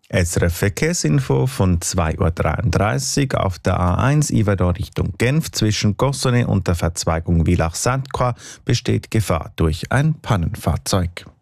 SRF Verkehrsinfo von 2:33 Uhr auf der A1 Yverdon Richtung Genf zwischen Gosselies und der Verzweigung Villach-Sainte-Croix besteht Gefahr durch ein Pannenfahrzeug.